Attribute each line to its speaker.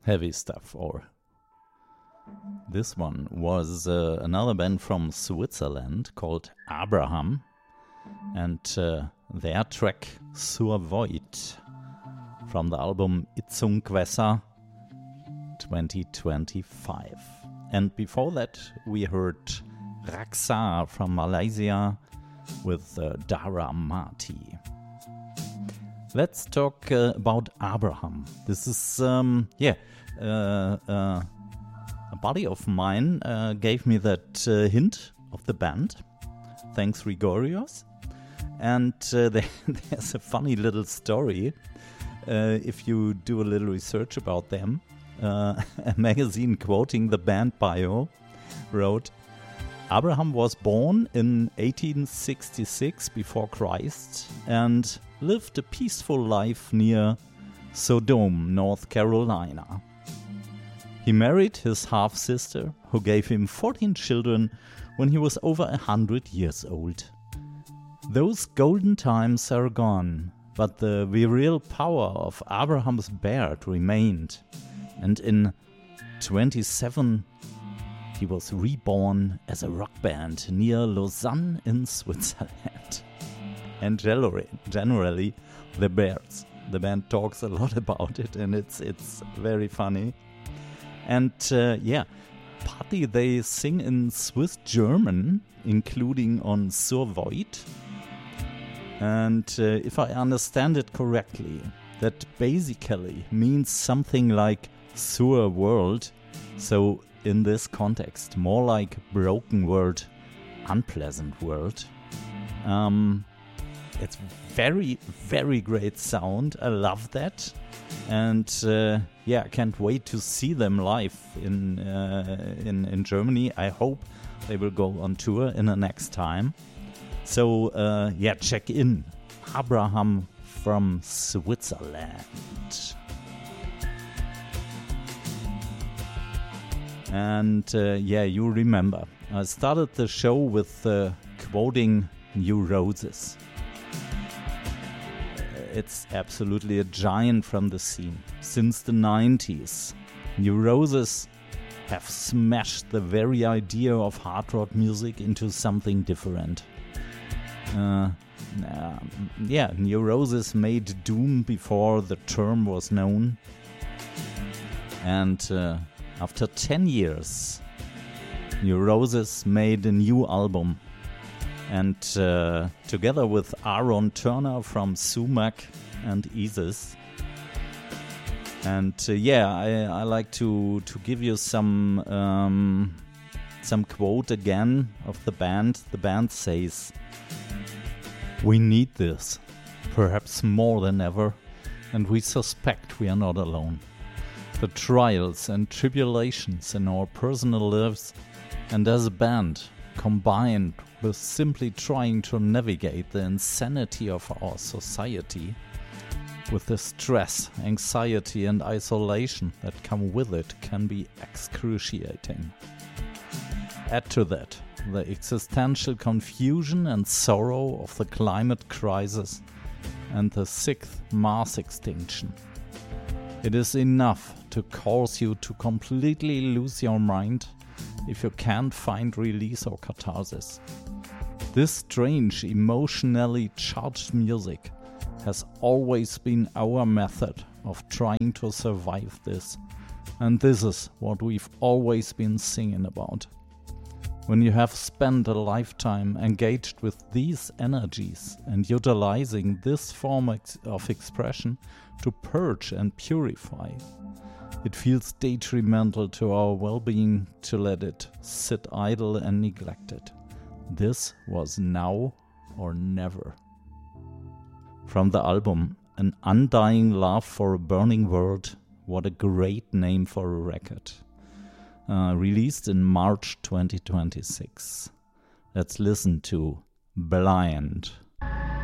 Speaker 1: heavy stuff. Or this one was another band from Switzerland called Abraham, and their track Sur Void from the album Itzungwässer 2025. And before that we heard Raksa from Malaysia with Dara Mati. Let's talk about Abraham. This is, a buddy of mine gave me that hint of the band. Thanks, Rigorios. And there's a funny little story. If you do a little research about them, a magazine quoting the band bio wrote, Abraham was born in 1866 before Christ and lived a peaceful life near Sodom, North Carolina. He married his half-sister, who gave him 14 children when he was over 100 years old. Those golden times are gone, but the virile power of Abraham's beard remained, and in 27 he was reborn as a rock band near Lausanne in Switzerland. And generally, the band talks a lot about it, and it's very funny. And partly they sing in Swiss German, including on Sur Void. And if I understand it correctly, that basically means something like Sur World. So in this context, more like broken world, unpleasant world. It's very, very great sound. I love that. And I can't wait to see them live in Germany. I hope they will go on tour in the next time. So check in Abraham from Switzerland. And you remember, I started the show with quoting New Roses. It's absolutely a giant from the scene. Since the 90s, New Roses have smashed the very idea of hard rock music into something different. New Roses made doom before the term was known. And after 10 years, New Roses made a new album. And together with Aaron Turner from Sumac and Isis. And I like to give you some quote again of the band. The band says, "We need this, perhaps more than ever, and we suspect we are not alone. The trials and tribulations in our personal lives and as a band, combined with simply trying to navigate the insanity of our society, with the stress, anxiety and isolation that come with it, can be excruciating. Add to that the existential confusion and sorrow of the climate crisis and the sixth mass extinction. It is enough to cause you to completely lose your mind if you can't find release or catharsis. This strange, emotionally charged music has always been our method of trying to survive this, and this is what we've always been singing about. When you have spent a lifetime engaged with these energies and utilizing this form of expression to purge and purify, it feels detrimental to our well-being to let it sit idle and neglected. This was now or never." From the album An Undying Love for a Burning World, what a great name for a record. Released in March 2026. Let's listen to Blind.